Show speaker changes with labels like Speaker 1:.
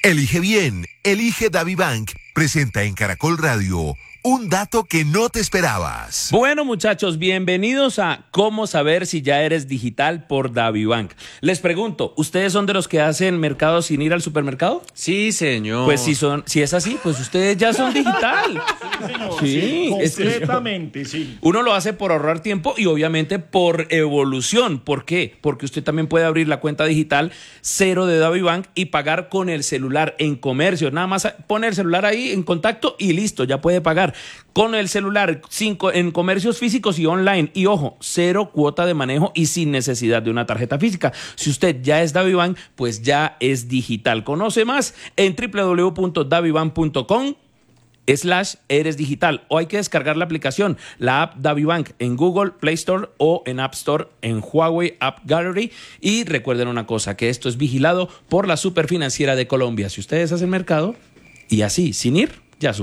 Speaker 1: Elige bien, elige DaviBank. Presenta en Caracol Radio un dato que no te esperabas.
Speaker 2: Bueno, muchachos, bienvenidos a Cómo saber si ya eres digital por DaviBank. Les pregunto, ¿ustedes son de los que hacen mercado sin ir al supermercado?
Speaker 3: Sí, señor.
Speaker 2: Pues si es así, pues ustedes ya son digital.
Speaker 4: Sí, señor.
Speaker 2: Sí,
Speaker 4: Completamente, sí.
Speaker 2: Uno lo hace por ahorrar tiempo y obviamente por evolución. ¿Por qué? Porque usted también puede abrir la cuenta digital cero de DaviBank y pagar con el celular en comercio. Nada más pone el celular ahí en contacto y listo, ya puede pagar. Con el celular en comercios físicos y online. Y ojo, cero cuota de manejo y sin necesidad de una tarjeta física. Si usted ya es DaviBank, pues ya es digital. Conoce más en www.davibank.com/eres digital, o hay que descargar la aplicación, la app DaviBank en Google Play Store o en App Store en Huawei App Gallery. Y recuerden una cosa, que esto es vigilado por la Superfinanciera de Colombia. Si ustedes hacen mercado y así, sin ir,